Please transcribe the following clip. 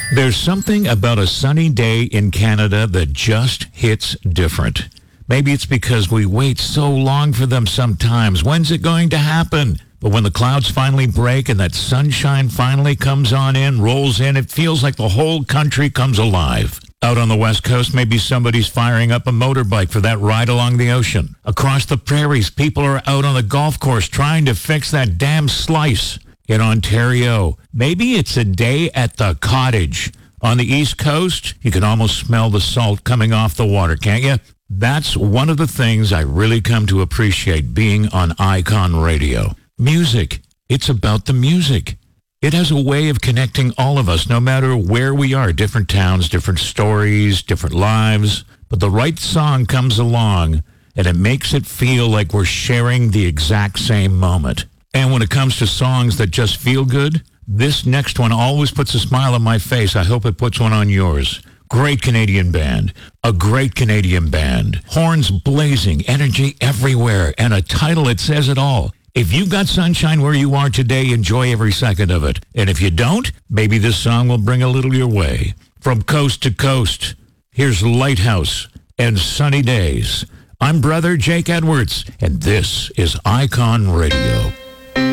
There's something about a sunny day in Canada that just hits different. Maybe it's because we wait so long for them sometimes. When's it going to happen? But when the clouds finally break and that sunshine finally comes on in, rolls in, it feels like the whole country comes alive. Out on the West Coast, maybe somebody's firing up a motorbike for that ride along the ocean. Across the prairies, people are out on the golf course trying to fix that damn slice. In Ontario, maybe it's a day at the cottage. On the East Coast, you can almost smell the salt coming off the water, can't you? That's one of the things I really come to appreciate being on Icon Radio. Music. It's about the music. It has a way of connecting all of us, no matter where we are, different towns, different stories, different lives. But the right song comes along, and it makes it feel like we're sharing the exact same moment. And when it comes to songs that just feel good, this next one always puts a smile on my face. I hope it puts one on yours. Great Canadian band. A great Canadian band. Horns blazing, energy everywhere, and a title that says it all. If you've got sunshine where you are today, enjoy every second of it. And if you don't, maybe this song will bring a little your way. From coast to coast, here's Lighthouse and Sunny Days. I'm Brother Jake Edwards, and this is Icon Radio.